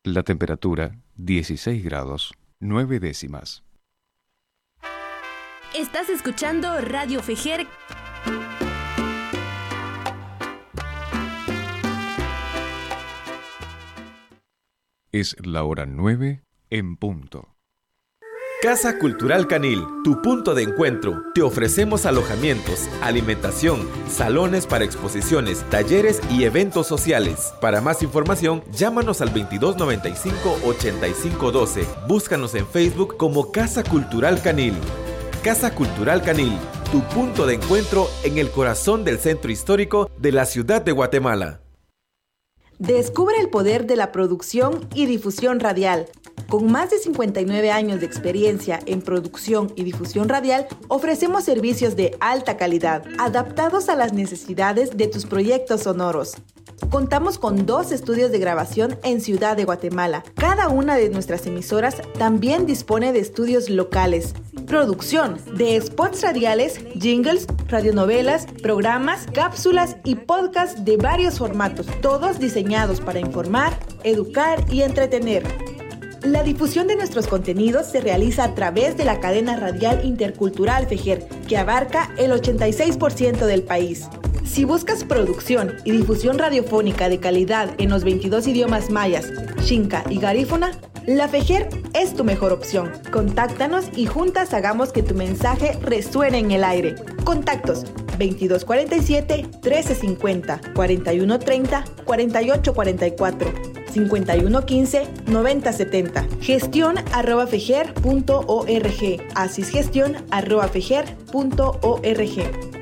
La temperatura 16 grados 9 décimas. Estás escuchando Radio Fejer. Es la hora 9 en punto. Casa Cultural Canil, tu punto de encuentro. Te ofrecemos alojamientos, alimentación, salones para exposiciones, talleres y eventos sociales. Para más información, llámanos al 2295-8512. Búscanos en Facebook como Casa Cultural Canil. Casa Cultural Canil, tu punto de encuentro en el corazón del centro histórico de la ciudad de Guatemala. Descubre el poder de la producción y difusión radial. Con más de 59 años de experiencia en producción y difusión radial, ofrecemos servicios de alta calidad, adaptados a las necesidades de tus proyectos sonoros. Contamos con 2 estudios de grabación en Ciudad de Guatemala. Cada una de nuestras emisoras también dispone de estudios locales. Producción de spots radiales, jingles, radionovelas, programas, cápsulas y podcasts de varios formatos, todos diseñados para informar, educar y entretener. La difusión de nuestros contenidos se realiza a través de la cadena radial intercultural Fejer, que abarca el 86% del país. Si buscas producción y difusión radiofónica de calidad en los 22 idiomas mayas, xinca y garífuna, la Fejer es tu mejor opción. Contáctanos y juntas hagamos que tu mensaje resuene en el aire. Contactos 2247-1350, 4130, 4844, 5115-9070. Gestión@fejer.org. asisgestión@fejer.org.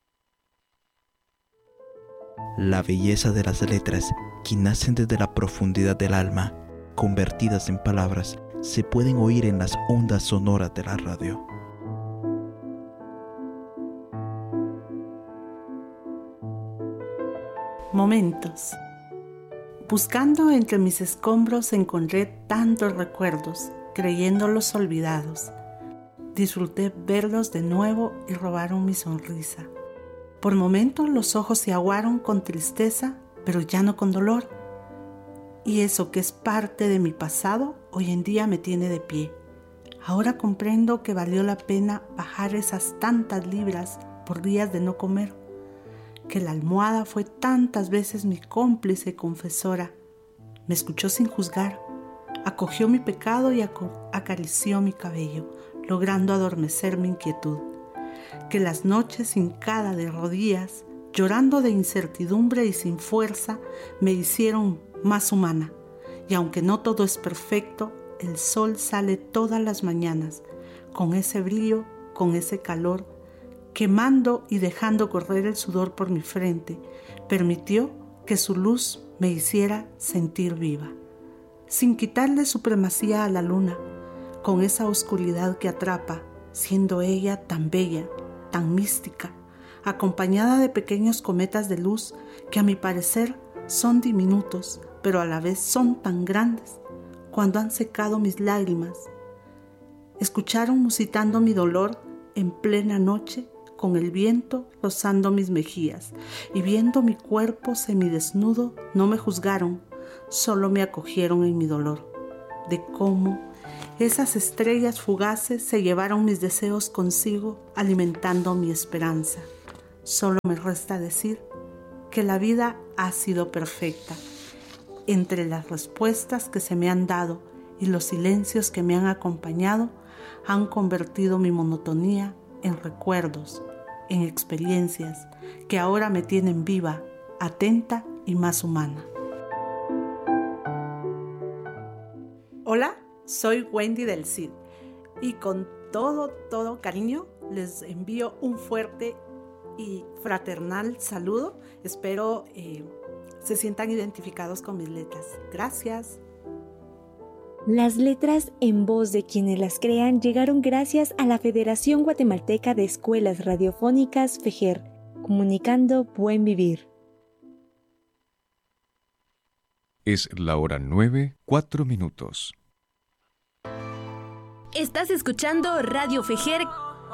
La belleza de las letras, que nacen desde la profundidad del alma, convertidas en palabras, se pueden oír en las ondas sonoras de la radio. Momentos. Buscando entre mis escombros encontré tantos recuerdos, creyéndolos olvidados. Disfruté verlos de nuevo y robaron mi sonrisa. Por momentos los ojos se aguaron con tristeza, pero ya no con dolor. Y eso que es parte de mi pasado, hoy en día me tiene de pie. Ahora comprendo que valió la pena bajar esas tantas libras por días de no comer. Que la almohada fue tantas veces mi cómplice y confesora. Me escuchó sin juzgar, acogió mi pecado y acarició mi cabello, logrando adormecer mi inquietud. Que las noches hincada de rodillas, llorando de incertidumbre y sin fuerza, me hicieron más humana. Y aunque no todo es perfecto, el sol sale todas las mañanas, con ese brillo, con ese calor, quemando y dejando correr el sudor por mi frente, permitió que su luz me hiciera sentir viva, sin quitarle supremacía a la luna, con esa oscuridad que atrapa, siendo ella tan bella, tan mística, acompañada de pequeños cometas de luz que a mi parecer son diminutos, pero a la vez son tan grandes, cuando han secado mis lágrimas. Escucharon musitando mi dolor en plena noche, con el viento rozando mis mejillas, y viendo mi cuerpo semidesnudo, no me juzgaron, solo me acogieron en mi dolor, de cómo esas estrellas fugaces se llevaron mis deseos consigo, alimentando mi esperanza. Solo me resta decir que la vida ha sido perfecta. Entre las respuestas que se me han dado y los silencios que me han acompañado, han convertido mi monotonía en recuerdos, en experiencias que ahora me tienen viva, atenta y más humana. Hola, soy Wendy del Cid y con todo cariño les envío un fuerte y fraternal saludo. Espero se sientan identificados con mis letras. Gracias. Las letras en voz de quienes las crean llegaron gracias a la Federación Guatemalteca de Escuelas Radiofónicas Fejer, comunicando buen vivir. Es la hora 9, 4 minutos. Estás escuchando Radio Fejer